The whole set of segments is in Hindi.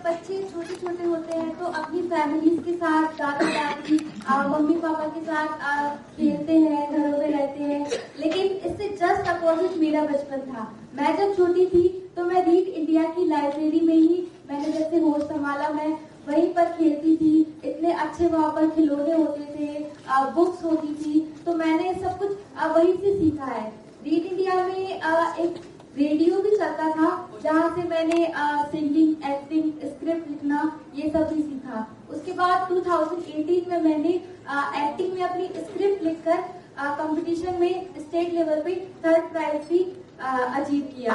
बच्चे छोटे छोटे होते हैं तो अपनी फैमिलीज के साथ, दादा दादी, मम्मी पापा के साथ खेलते हैं, घरों में रहते हैं, लेकिन इससे जस्ट अपोजिट मेरा बचपन था। मैं जब छोटी थी तो मैं रीड इंडिया की लाइब्रेरी में ही मैंने जैसे होश संभाला, मैं वहीं पर खेलती थी। इतने अच्छे वहाँ पर खिलौने होते थे, बुक्स होती थी, तो मैंने सब कुछ वहीं से सीखा है। रीड इंडिया में एक रेडियो भी चलता था जहाँ से मैंने सिंगिंग, एक्टिंग, स्क्रिप्ट लिखना ये सब भी सीखा। उसके बाद 2018 में मैंने एक्टिंग में अपनी स्क्रिप्ट लिखकर कंपटीशन में स्टेट लेवल पे 3rd प्राइज भी अचीव किया।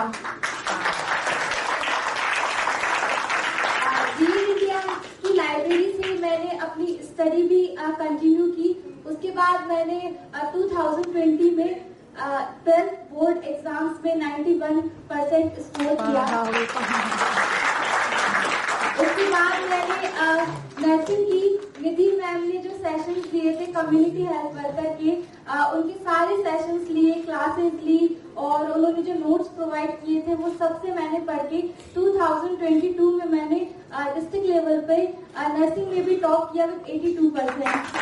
रीड इंडिया की लाइब्रेरी से मैंने अपनी स्टडी भी कंटिन्यू की। उसके बाद मैंने 2020 में 12th बोर्ड एग्जाम्स में 91% स्कोर किया। उसके बाद मैंने नर्सिंग की। निधि मैम ने जो सेशंस लिए थे कम्युनिटी हेल्थ वर्कर के, उनके सारे सेशंस लिए, क्लासेस ली और उन्होंने जो नोट्स प्रोवाइड किए थे वो सबसे मैंने पढ़ के 2022 में मैंने डिस्ट्रिक्ट लेवल पे नर्सिंग में भी टॉप किया विद 82%।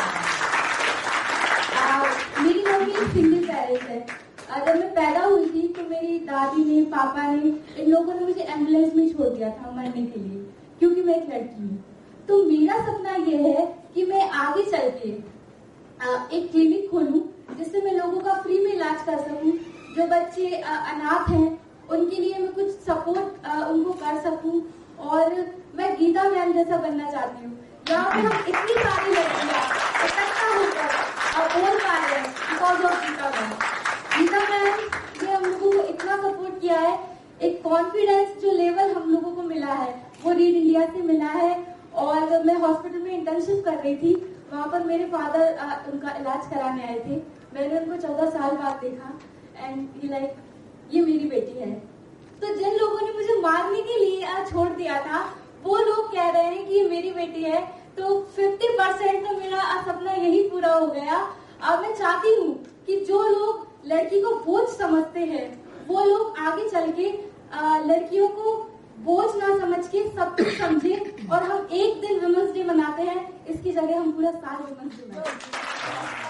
मेरी मम्मी एक सिंगल पेरेंट है। जब मैं पैदा हुई थी तो मेरी दादी ने, पापा ने, इन लोगों ने मुझे एम्बुलेंस में छोड़ दिया था मरने के लिए, क्योंकि मैं एक लड़की हूँ। तो मेरा सपना ये है कि मैं आगे चल के एक क्लिनिक खोलूं जिससे मैं लोगों का फ्री में इलाज कर सकूं। जो बच्चे अनाथ हैं उनके लिए मैं कुछ सपोर्ट उनको कर सकूं। और मैं गीता मैम जैसा बनना चाहती हूँ, जहाँ पे हम इतनी सारी लड़कियां इकट्ठा होकर बोल पा रहे हैं because of Gita ma'am. Gita ma'am ने हम लोगों को इतना सपोर्ट किया है। एक कॉन्फिडेंस जो लेवल हम लोगों को मिला है वो रीड इंडिया से मिला है। और मैं हॉस्पिटल में इंटर्नशिप कर रही थी, वहाँ पर मेरे फादर उनका इलाज कराने आए थे। मैंने उनको 14 साल बाद देखा एंड लाइक ये मेरी बेटी है। तो जिन लोगों ने मुझे मारने के लिए छोड़ दिया था वो लोग कह रहे हैं कि ये मेरी बेटी है, तो 50% तो मेरा सपना यही पूरा हो गया। अब मैं चाहती हूँ कि जो लोग लड़की को बोझ समझते हैं वो लोग आगे चल के लड़कियों को बोझ ना समझ के सब कुछ समझे और हम एक दिन वुमेन्स डे मनाते हैं, इसकी जगह हम पूरा साल वुमेन्स डे मनाते हैं।